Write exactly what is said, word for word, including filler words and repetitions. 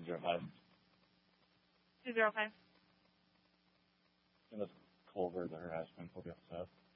two zero five. two zero five. And that's Culver, the harassment will be upset.